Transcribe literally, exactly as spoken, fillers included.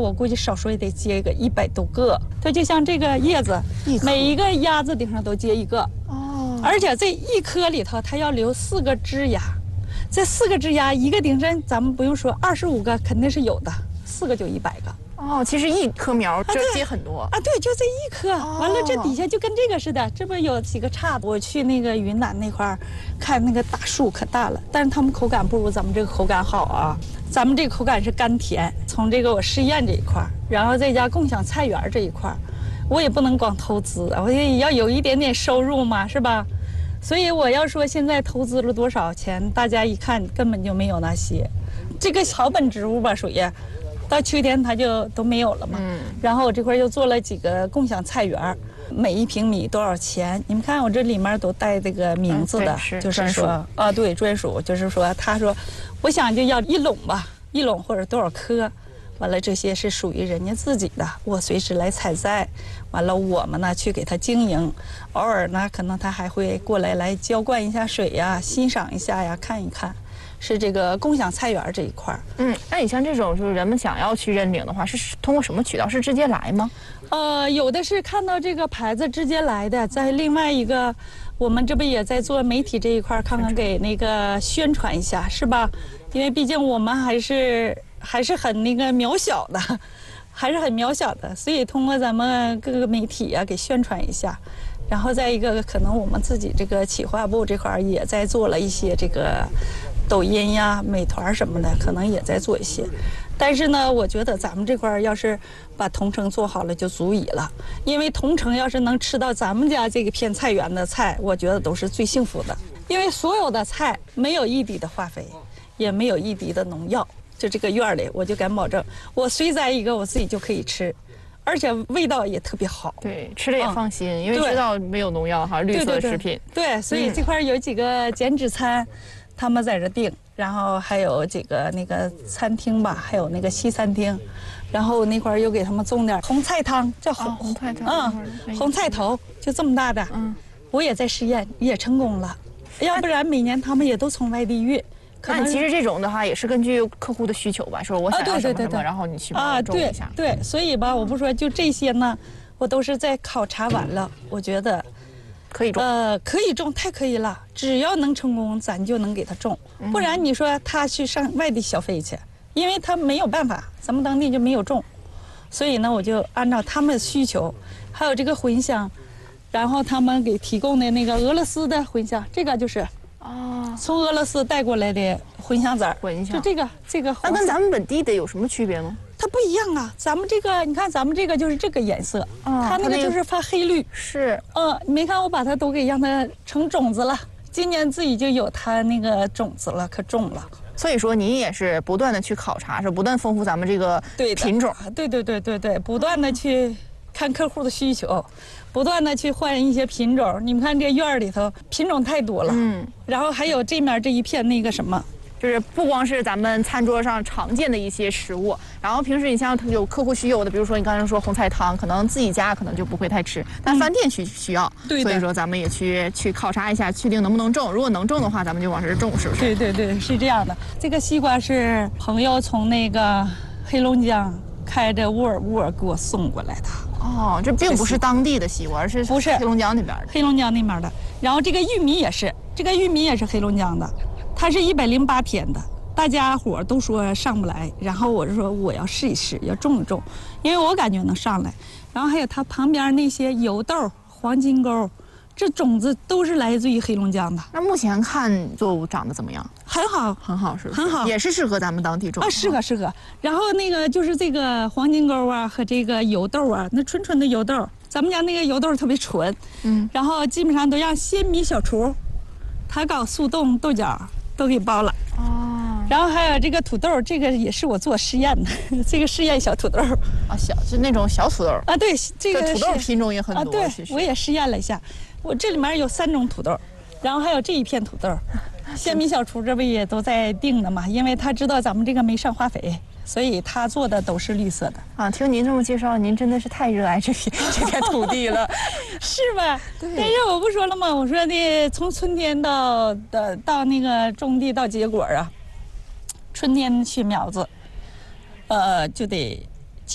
我估计少说也得结个一百多个。它就像这个叶子，每一个鸭子顶上都结一个。哦。而且这一颗里头，它要留四个枝丫，这四个枝丫一个顶上，咱们不用说，二十五个肯定是有的，四个就一百个。 哦，其实一棵苗就结很多啊，对，就这一棵，哦、完了这底下就跟这个似的，这不有几个叉子。我去那个云南那块儿看那个大树可大了，但是它们口感不如咱们这个口感好啊。咱们这个口感是甘甜。从这个我试验这一块儿，然后再加共享菜园这一块儿，我也不能光投资，我也要有一点点收入嘛，是吧？所以我要说现在投资了多少钱，大家一看根本就没有那些。这个草本植物吧，属于。到秋天它就都没有了嘛，嗯，然后我这块又做了几个共享菜园，每一平米多少钱？你们看我这里面都带这个名字的， 嗯、是就是说啊，对，专属，就是说他说，我想就要一垄吧，一垄或者多少棵，完了这些是属于人家自己的，我随时来采摘，完了我们呢去给他经营，偶尔呢可能他还会过来来浇灌一下水呀，欣赏一下呀，看一看。是这个共享菜园这一块儿。 嗯，那你像这种就是人们想要去认领的话，是通过什么渠道？是直接来吗？ 呃，有的是看到这个牌子直接来的，在另外一个，我们这不也在做媒体这一块，看看给那个宣传一下，是吧？因为毕竟我们还是还是很那个渺小的，还是很渺小的，所以通过咱们各个媒体啊给宣传一下。然后再一个，可能我们自己这个企划部这块也在做了一些这个抖音呀、美团什么的，可能也在做一些。但是呢，我觉得咱们这块要是把同城做好了就足以了，因为同城要是能吃到咱们家这个片菜园的菜，我觉得都是最幸福的。因为所有的菜没有一滴的化肥，也没有一滴的农药，就这个院里我就敢保证，我随摘一个我自己就可以吃。而且味道也特别好， 对，吃了也放心，嗯、因为知道没有农药哈，绿色食品。 对，对对对所以这块有几个减脂餐，嗯、他们在这订，然后还有几个那个餐厅吧，还有那个西餐厅，然后那块又给他们种点红菜汤，叫红、 哦、红菜汤， 嗯，红菜头就这么大的，嗯，我也在试验，也成功了，要不然每年他们也都从外地运。 那其实这种的话也是根据客户的需求吧，说我想要什么什么，然后你去帮我种一下。 对，所以吧，我不说就这些呢，我都是在考察完了，我觉得可以种。 呃，可以种，太可以了，只要能成功，咱就能给他种。不然你说他去上外地消费去，因为他没有办法，咱们当地就没有种，所以呢，我就按照他们的需求，还有这个茴香，然后他们给提供的那个俄罗斯的茴香，这个就是。哦，从俄罗斯带过来的茴香籽儿， 茴香， 就这个这个。 那跟咱们本地的有什么区别吗？ 它不一样啊，咱们这个，你看咱们这个就是这个颜色，哦、它那个就是发黑绿。 是， 嗯，你没看我把它都给让它成种子了，今年自己就有它那个种子了，可种了。 所以说，您也是不断的去考察，是不断丰富咱们这个品种。 对对对对对，不断的去看客户的需求。不断的去换一些品种，你们看这院里头品种太多了，嗯，然后还有这面这一片那个什么， 就是不光是咱们餐桌上常见的一些食物，然后平时你像有客户需有的，比如说你刚才说红菜汤，可能自己家可能就不会太吃，但饭店需需要， 对、嗯， 所以说咱们也去去考察一下，确定能不能种，如果能种的话，咱们就往这种，是不是？ 对对对，是这样的。这个西瓜是朋友从那个黑龙江开着沃尔沃给我送过来的。 哦，这并不是当地的西瓜，而是不是黑龙江那边的。 黑龙江那边的，然后这个玉米也是，这个玉米也是黑龙江的，它是一百零八天的。大家伙都说上不来，然后我就说我要试一试，要种一种，因为我感觉能上来。然后还有它旁边那些油豆、黄金钩，这种子都是来自于黑龙江的。 那目前看作物长得怎么样？ 很好， 很好，是不是？ 很好， 也是适合咱们当地种啊，适合适合。然后那个就是这个黄金钩啊和这个油豆啊，那纯纯的油豆，咱们家那个油豆特别纯，嗯，然后基本上都让鲜米小厨，他搞速冻豆角都给包了。哦，然后还有这个土豆，这个也是我做实验的，这个试验小土豆啊，小就那种小土豆啊，对，这个土豆品种也很多啊，对，我也试验了一下，我这里面有三种土豆，然后还有这一片土豆。鲜米小厨这不也都在订的嘛？因为他知道咱们这个没上化肥，所以他做的都是绿色的啊。听您这么介绍，您真的是太热爱这片这片土地了， 是吧？对。但是我不说了吗？我说的从春天到到到那个种地到结果啊，春天去苗子，呃，就得